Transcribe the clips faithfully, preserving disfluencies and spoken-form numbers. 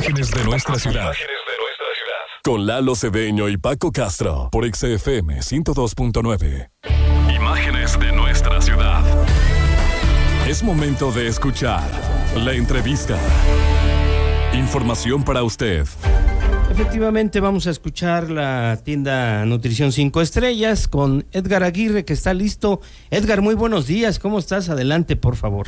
Imágenes de nuestra ciudad. Imágenes de nuestra ciudad. Con Lalo Cedeño y Paco Castro por X F M ciento dos punto nueve. Imágenes de nuestra ciudad. Es momento de escuchar la entrevista. Información para usted. Efectivamente, vamos a escuchar la tienda Nutrición cinco Estrellas con Edgar Aguirre, que está listo. Edgar, muy buenos días. ¿Cómo estás? Adelante, por favor.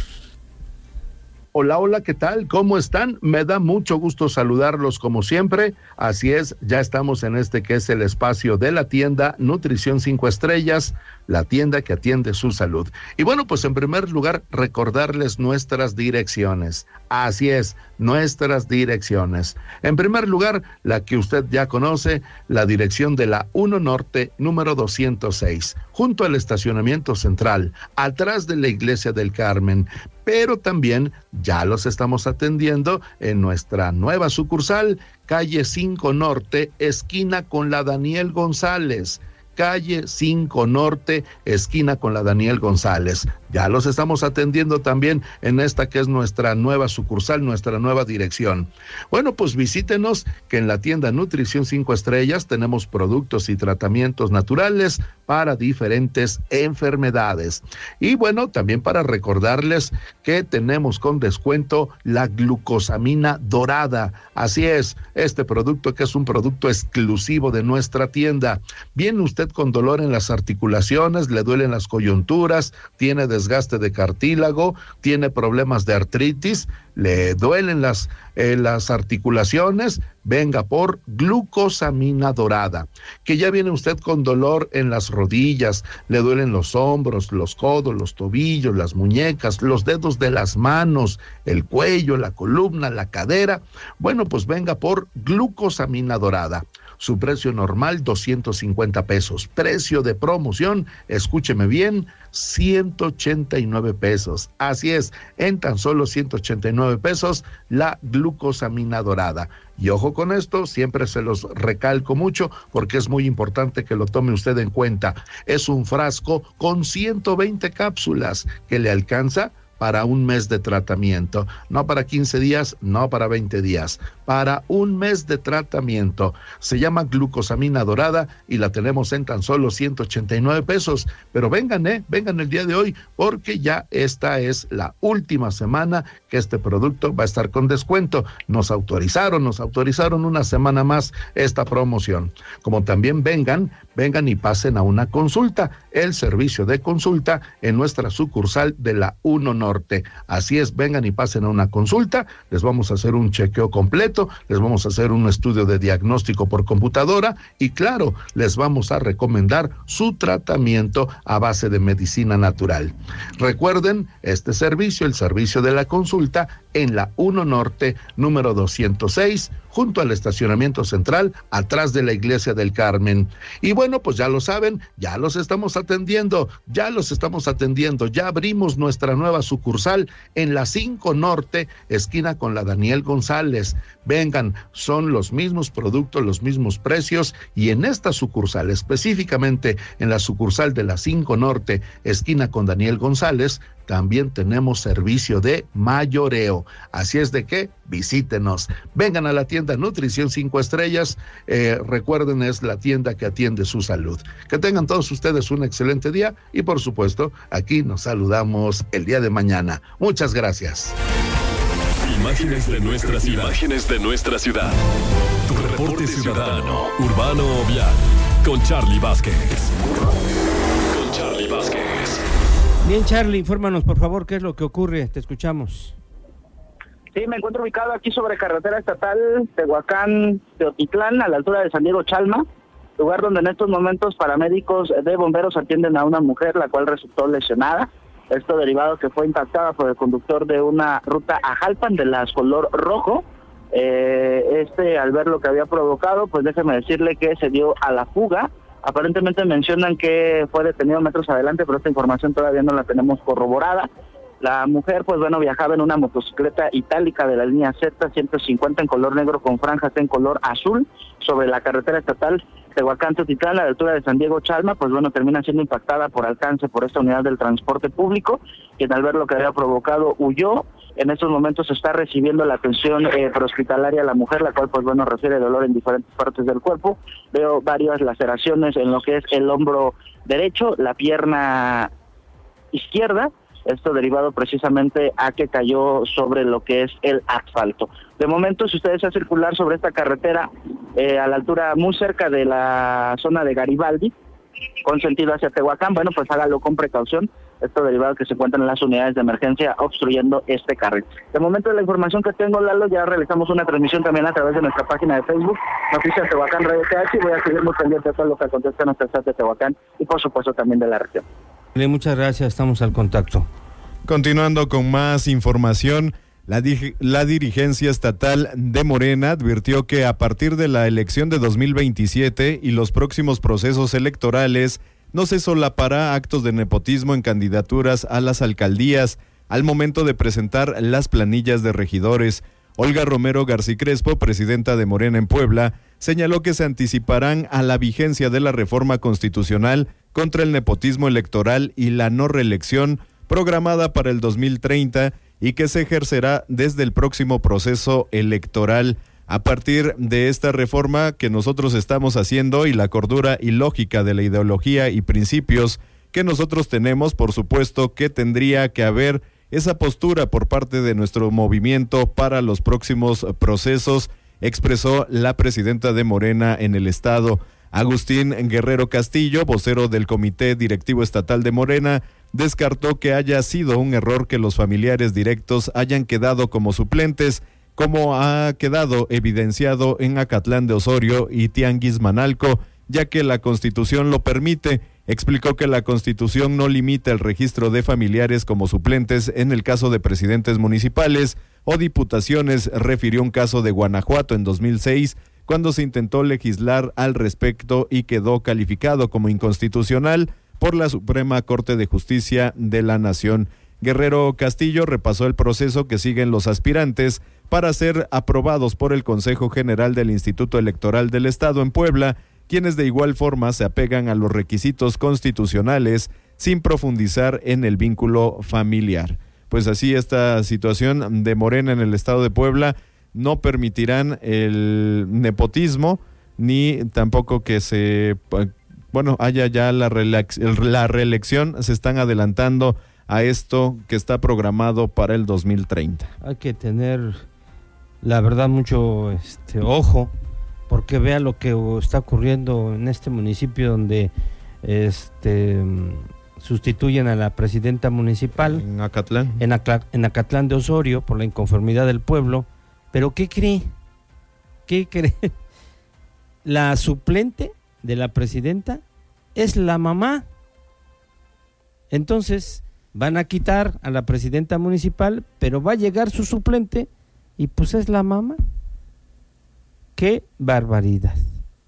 Hola, hola, ¿qué tal? ¿Cómo están? Me da mucho gusto saludarlos como siempre. Así es, ya estamos en este que es el espacio de la tienda Nutrición cinco Estrellas, la tienda que atiende su salud. Y bueno, pues en primer lugar, recordarles nuestras direcciones. Así es, nuestras direcciones. En primer lugar, la que usted ya conoce, la dirección de la uno Norte, número doscientos seis, junto al estacionamiento central, atrás de la Iglesia del Carmen. Pero también ya los estamos atendiendo en nuestra nueva sucursal, calle cinco Norte, esquina con la Daniel González. Calle cinco Norte, esquina con la Daniel González. Ya los estamos atendiendo también en esta que es nuestra nueva sucursal, nuestra nueva dirección. Bueno, pues visítenos, que en la tienda Nutrición cinco Estrellas tenemos productos y tratamientos naturales para diferentes enfermedades. Y bueno, también para recordarles que tenemos con descuento la glucosamina dorada. Así es, este producto que es un producto exclusivo de nuestra tienda. Viene usted con dolor en las articulaciones, le duelen las coyunturas, tiene desgaste de cartílago, tiene problemas de artritis, le duelen las, eh, las articulaciones, venga por glucosamina dorada. Que ya viene usted con dolor en las rodillas, le duelen los hombros, los codos, los tobillos, las muñecas, los dedos de las manos, el cuello, la columna, la cadera. Bueno, pues venga por glucosamina dorada. Su precio normal, doscientos cincuenta pesos. Precio de promoción, escúcheme bien, ciento ochenta y nueve pesos. Así es, en tan solo ciento ochenta y nueve pesos, la glucosamina dorada. Y ojo con esto, siempre se los recalco mucho porque es muy importante que lo tome usted en cuenta. Es un frasco con ciento veinte cápsulas que le alcanza para un mes de tratamiento, no para quince días, no para veinte días, para un mes de tratamiento. Se llama glucosamina dorada y la tenemos en tan solo ciento ochenta y nueve pesos, pero vengan, eh, vengan el día de hoy, porque ya esta es la última semana que este producto va a estar con descuento. Nos autorizaron, nos autorizaron una semana más esta promoción. Como también vengan, vengan y pasen a una consulta, el servicio de consulta en nuestra sucursal de la uno Norte. Así es, vengan y pasen a una consulta, les vamos a hacer un chequeo completo, les vamos a hacer un estudio de diagnóstico por computadora y claro, les vamos a recomendar su tratamiento a base de medicina natural. Recuerden, este servicio, el servicio de la consulta en la uno Norte, número doscientos seis, junto al estacionamiento central, atrás de la Iglesia del Carmen. Y bueno, pues ya lo saben, ya los estamos atendiendo, ya los estamos atendiendo, ya abrimos nuestra nueva sucursal en la cinco Norte, esquina con la Daniel González. Vengan, son los mismos productos, los mismos precios, y en esta sucursal, específicamente en la sucursal de la cinco Norte, esquina con Daniel González, también tenemos servicio de mayoreo. Así es de que visítenos. Vengan a la tienda Nutrición cinco Estrellas. Eh, recuerden, es la tienda que atiende su salud. Que tengan todos ustedes un excelente día y, por supuesto, aquí nos saludamos el día de mañana. Muchas gracias. Imágenes de nuestra ciudad. Imágenes de nuestra ciudad. Tu reporte ciudadano, urbano o vial, con Charlie Vázquez. Con Charlie Vázquez. Bien, Charlie, infórmanos por favor qué es lo que ocurre, te escuchamos. Sí, me encuentro ubicado aquí sobre carretera estatal Tehuacán-Teotitlán, a la altura de San Diego Chalma, lugar donde en estos momentos paramédicos de bomberos atienden a una mujer la cual resultó lesionada. Esto derivado que fue impactada por el conductor de una ruta a Jalpan de las color rojo. Eh, este, al ver lo que había provocado, pues déjeme decirle que se dio a la fuga. Aparentemente mencionan que fue detenido metros adelante, pero esta información todavía no la tenemos corroborada. La mujer, pues bueno, viajaba en una motocicleta itálica de la línea Z ciento cincuenta en color negro con franjas en color azul sobre la carretera estatal Tehuacán-Teotitlán a la altura de San Diego Chalma. Pues bueno, termina siendo impactada por alcance por esta unidad del transporte público, quien al ver lo que había provocado huyó En estos momentos está recibiendo la atención eh, prehospitalaria a la mujer, la cual, pues bueno, refiere dolor en diferentes partes del cuerpo. Veo varias laceraciones en lo que es el hombro derecho, la pierna izquierda, esto derivado precisamente a que cayó sobre lo que es el asfalto. De momento, si usted desea circular sobre esta carretera, eh, a la altura muy cerca de la zona de Garibaldi, con sentido hacia Tehuacán, bueno, pues hágalo con precaución. Esto derivado de que se encuentran las unidades de emergencia obstruyendo este carril. De momento, de la información que tengo, Lalo, ya realizamos una transmisión también a través de nuestra página de Facebook, Noticias Tehuacán Radio T H, y voy a seguir muy pendiente de todo lo que acontece en nuestra ciudad de Tehuacán y, por supuesto, también de la región. Muchas gracias, estamos al contacto. Continuando con más información, la, di- la dirigencia estatal de Morena advirtió que a partir de la elección de dos mil veintisiete y los próximos procesos electorales, no se solapará actos de nepotismo en candidaturas a las alcaldías al momento de presentar las planillas de regidores. Olga Romero García Crespo, presidenta de Morena en Puebla, señaló que se anticiparán a la vigencia de la reforma constitucional contra el nepotismo electoral y la no reelección programada para el dos mil treinta y que se ejercerá desde el próximo proceso electoral. A partir de esta reforma que nosotros estamos haciendo y la cordura y lógica de la ideología y principios que nosotros tenemos, por supuesto que tendría que haber esa postura por parte de nuestro movimiento para los próximos procesos, expresó la presidenta de Morena en el estado. Agustín Guerrero Castillo, vocero del Comité Directivo Estatal de Morena, descartó que haya sido un error que los familiares directos hayan quedado como suplentes, como ha quedado evidenciado en Acatlán de Osorio y Tianguis Manalco, ya que la Constitución lo permite. Explicó que la Constitución no limita el registro de familiares como suplentes en el caso de presidentes municipales o diputaciones. Refirió un caso de Guanajuato en dos mil seis, cuando se intentó legislar al respecto y quedó calificado como inconstitucional por la Suprema Corte de Justicia de la Nación. Guerrero Castillo repasó el proceso que siguen los aspirantes para ser aprobados por el Consejo General del Instituto Electoral del Estado en Puebla, quienes de igual forma se apegan a los requisitos constitucionales sin profundizar en el vínculo familiar. Pues así, esta situación de Morena en el Estado de Puebla no permitirán el nepotismo ni tampoco que se, bueno, haya ya la reelección, la reelección. Se están adelantando a esto que está programado para el dos mil treinta. Hay que tener, la verdad, mucho este ojo, porque vea lo que está ocurriendo en este municipio donde este sustituyen a la presidenta municipal en Acatlán, en, Acla, en Acatlán de Osorio por la inconformidad del pueblo. Pero ¿qué cree? ¿Qué cree? La suplente de la presidenta es la mamá. Entonces van a quitar a la presidenta municipal, pero va a llegar su suplente y pues es la mamá. ¡Qué barbaridad!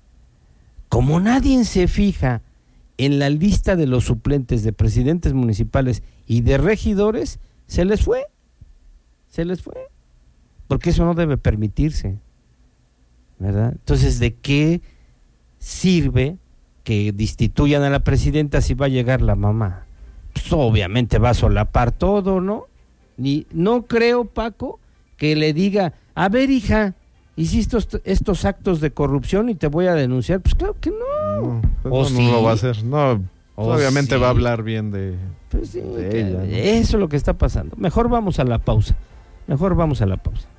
Como nadie se fija en la lista de los suplentes de presidentes municipales y de regidores, se les fue, se les fue, porque eso no debe permitirse, ¿verdad? Entonces, ¿de qué sirve que destituyan a la presidenta si va a llegar la mamá? Pues obviamente va a solapar todo, ¿no? Ni, no creo, Paco, que le diga, a ver, hija, hiciste estos, estos actos de corrupción y te voy a denunciar. Pues claro que no. No, pues ¿O no, sí? no lo va a hacer. No, obviamente sí? va a hablar bien de, pues sí, de ella, ¿no? Eso es lo que está pasando. Mejor vamos a la pausa. Mejor vamos a la pausa.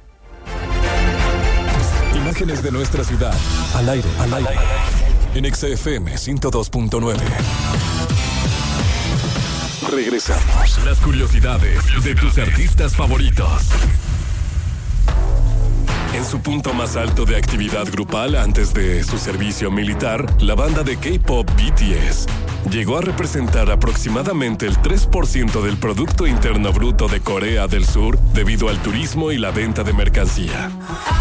Imágenes de nuestra ciudad, al aire, al aire, en X F M ciento dos punto nueve. Regresamos. Las curiosidades de tus artistas favoritos. En su punto más alto de actividad grupal antes de su servicio militar, la banda de K-pop B T S llegó a representar aproximadamente el tres por ciento del Producto Interno Bruto de Corea del Sur debido al turismo y la venta de mercancía.